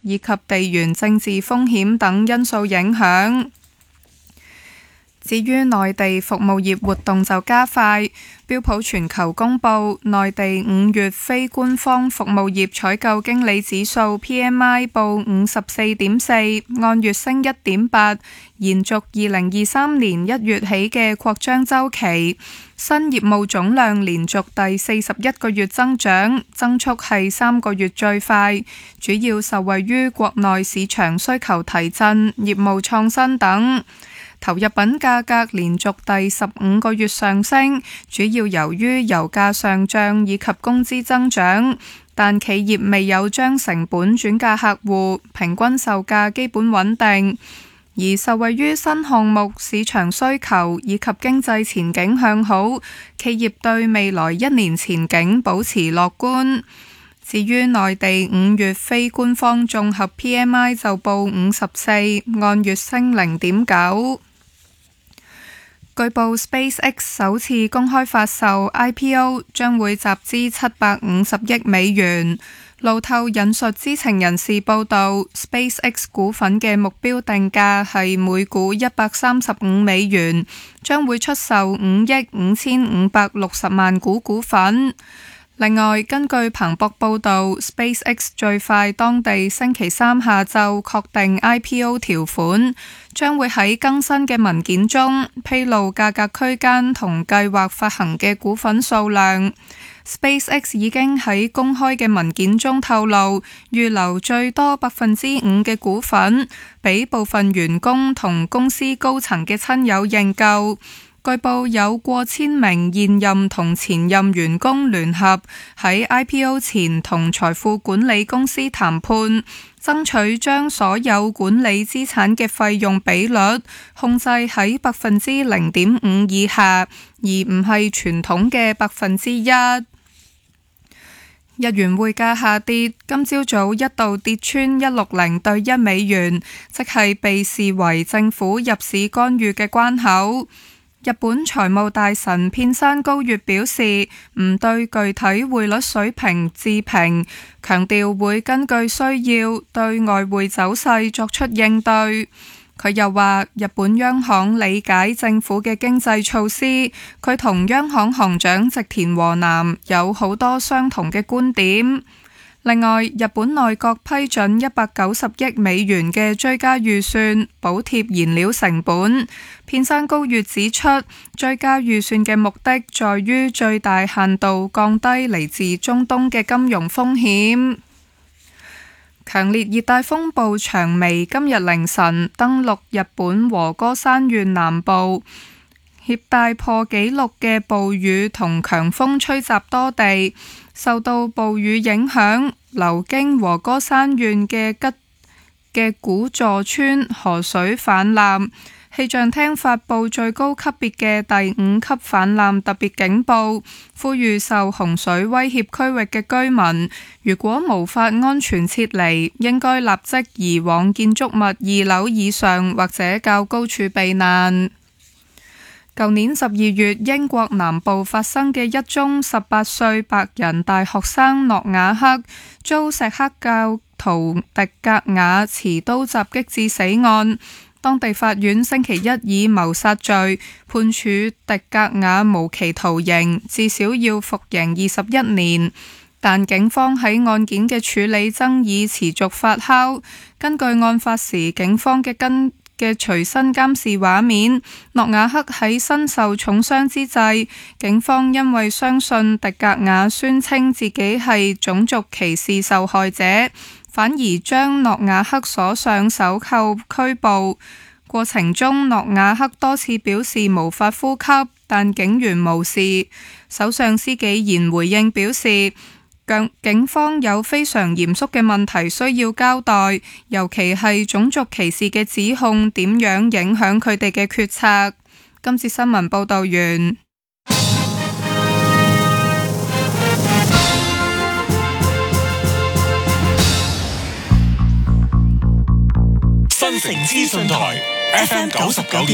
以及地緣政治風險等因素影響。至於內地服務業活動就加快，標普全球公佈內地5月非官方服務業採購經理指數 PMI 報54.4，按月升1.8，延續2023年1月起嘅擴張週期。新業務總量連續第41個月增長，增速係3個月最快，主要受惠於國內市場需求提振、業務創新等。投入品價格連續第15個月上升，主要由於油價上漲以及工資增長，但企業未有將成本轉嫁客戶，平均售價基本穩定。而受惠於新項目市場需求以及經濟前景向好，企業對未來1年前景保持樂觀。至於內地5月非官方綜合 PMI 就報54，按月升0.9。據報 SpaceX 首次公開發售 IPO 將會集資750億美元。路透引述知情人士報道 ，SpaceX 股份嘅目標定價係每股135美元，將會出售5億5560萬股股份。另外，根據彭博報導 ，SpaceX 最快當地星期三下晝確定 IPO 條款，將會喺更新嘅文件中披露價格區間同計劃發行嘅股份數量。SpaceX 已經喺公開嘅文件中透露，預留最多5%嘅股份，俾部分員工同公司高層嘅親友認購。據報有過千名現任同前任員工聯合喺 IPO 前同財富管理公司談判，爭取將所有管理資產嘅費用比率控制喺0.5%以下，而唔係傳統嘅1%。日元匯價下跌，今朝早一度跌穿160對1美元，即係被視為政府入市干預嘅關口。日本財務大臣片山高月表示，唔對具體匯率水平置評，強調會根據需要對外匯走勢作出應對。佢又話，日本央行理解政府嘅經濟措施，佢同央行行長植田和男有好多相同嘅觀點。另外，日本內閣批准190億美元嘅追加預算，補貼燃料成本。片山高月指出，追加預算嘅目的在於最大限度降低嚟自中東嘅金融風險。強烈熱帶風暴長眉今日凌晨登陸日本和歌山縣南部，攜帶破紀錄嘅暴雨同強風吹襲多地。受到暴雨影響，流經和歌山縣嘅古座村河水氾濫，氣象廳發布最高級別嘅第5級氾濫特別警報，呼籲受洪水威脅區域嘅居民，如果無法安全撤離，應該立即移往建築物2樓以上或者較高處避難。舊年12月，英國南部發生嘅一宗18歲白人大學生諾瓦克遭錫克教徒迪格瓦持刀襲擊致死案，當地法院星期一以謀殺罪判處迪格瓦無期徒刑，至少要服刑21年。但警方喺案件嘅處理爭議持續發酵。根據案發時警方嘅隨身監視畫面，諾瓦克喺身受重傷之際，警方因為相信迪格瓦宣稱自己係種族歧視受害者，反而將諾瓦克鎖上手銬拘捕。過程中，諾瓦克多次表示無法呼吸，但警員無視。首相施紀賢回應表示，警方有非常嚴肅嘅問題需要交代，尤其係種族歧視嘅指控點樣影響佢哋嘅決策。今次新聞報道完。 新城資訊台 FM 99.9